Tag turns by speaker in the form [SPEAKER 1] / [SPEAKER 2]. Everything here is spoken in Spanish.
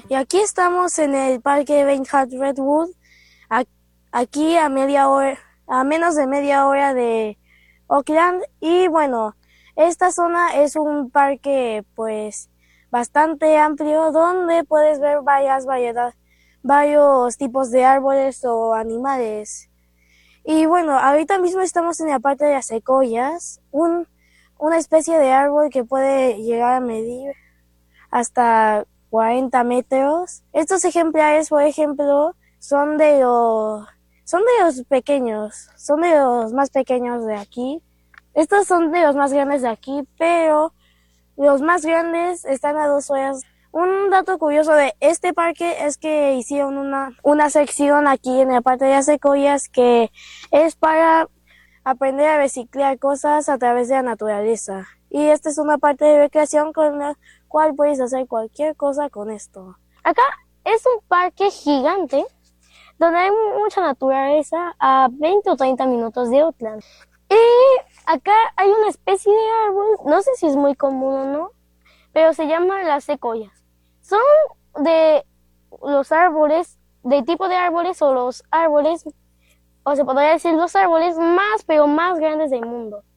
[SPEAKER 1] Y aquí estamos en el Parque Reinhardt Redwood, a- aquí a media hora, a menos de media hora de Oakland. Y bueno, esta zona es un parque pues bastante amplio donde puedes ver varios tipos de árboles o animales. Y bueno, ahorita mismo estamos en la parte de las secoyas, una especie de árbol que puede llegar a medir hasta 40 metros. Estos ejemplares, por ejemplo, son de los pequeños, son de los más pequeños de aquí. Estos son de los más grandes de aquí, pero los más grandes están a 2 horas. Un dato curioso de este parque es que hicieron una sección aquí en la parte de las secoyas que es para aprender a reciclar cosas a través de la naturaleza. Y esta es una parte de recreación con la cual puedes hacer cualquier cosa con esto.
[SPEAKER 2] Acá es un parque gigante donde hay mucha naturaleza a 20 o 30 minutos de Oakland. Y acá hay una especie de árbol, no sé si es muy común o no, pero se llama las secoyas. Son de los árboles, de tipo de árboles o los árboles, o se podría decir los árboles más, pero más grandes del mundo.